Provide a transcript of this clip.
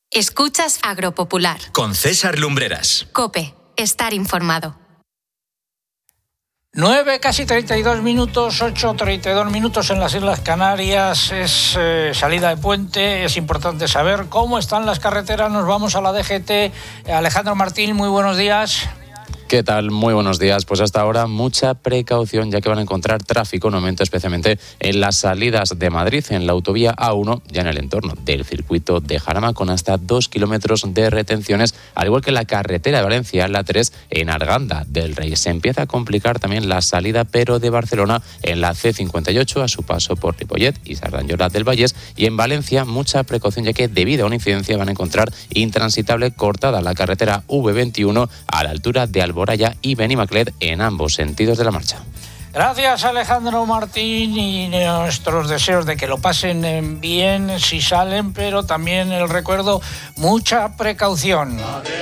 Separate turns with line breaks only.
Escuchas Agropopular.
Con César Lumbreras.
COPE. Estar informado.
9, casi 32 minutos, 8:32 minutos en las Islas Canarias. Es salida de puente. Es importante saber cómo están las carreteras. Nos vamos a la DGT. Alejandro Martín, muy buenos días.
¿Qué tal? Muy buenos días. Pues hasta ahora mucha precaución, ya que van a encontrar tráfico en aumento, especialmente en las salidas de Madrid, en la autovía A1, ya en el entorno del circuito de Jarama, con hasta 2 kilómetros de retenciones, al igual que la carretera de Valencia, la 3, en Arganda del Rey. Se empieza a complicar también la salida, pero de Barcelona, en la C58, a su paso por Ripollet y Sardanyola del Vallès, y en Valencia mucha precaución, ya que debido a una incidencia van a encontrar intransitable cortada la carretera V21 a la altura de Alboraya y Benimaclet en ambos sentidos de la marcha.
Gracias, Alejandro Martín, y nuestros deseos de que lo pasen bien si salen, pero también el recuerdo, mucha precaución.